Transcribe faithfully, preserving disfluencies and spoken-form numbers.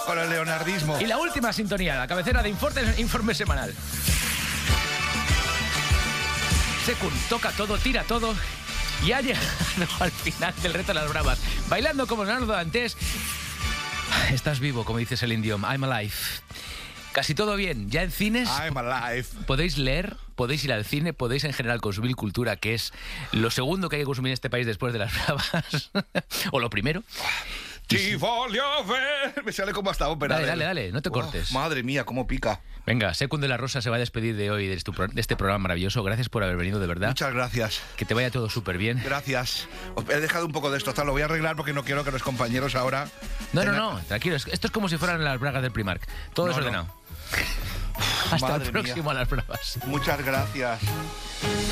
con el leonardismo. Y la última sintonía, la cabecera de informe, informe semanal. Sekun toca todo, tira todo y ha llegado al final del reto de las bravas. Bailando como Leonardo Dantes. Estás vivo, como dice Celine Dion. I'm alive. Casi todo bien. Ya en cines... I'm alive. Podéis leer, podéis ir al cine, podéis en general consumir cultura, que es lo segundo que hay que consumir en este país después de las bravas. O lo primero. Tivoli a ver. Me sale como hasta ópera. Dale, dale, dale, no te cortes. Oh, madre mía, cómo pica. Venga, Sekun de la Rosa se va a despedir de hoy, de este, de este programa maravilloso. Gracias por haber venido, de verdad. Muchas gracias. Que te vaya todo súper bien. Gracias. Os he dejado un poco de esto, tal, lo voy a arreglar porque no quiero que los compañeros ahora... No, tengan... no, no, tranquilo. Esto es como si fueran las bragas del Primark. Todo No, desordenado. no. Hasta Madre el próximo mía. a las bravas. Muchas gracias.